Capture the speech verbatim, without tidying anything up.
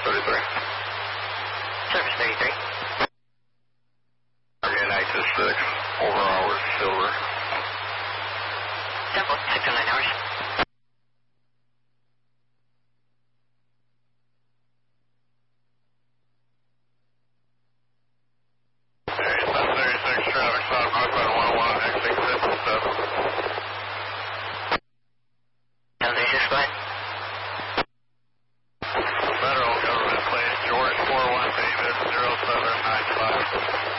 thirty-three. Service thirty-three. Again, H S six, over hours, silver. Temple, six oh nine hours. seven thirty-six, traffic stop, northbound one oh one, exit fifty-seven. seven thirty-six, go ahead. Federal Government plane, George four one David zero seven nine five.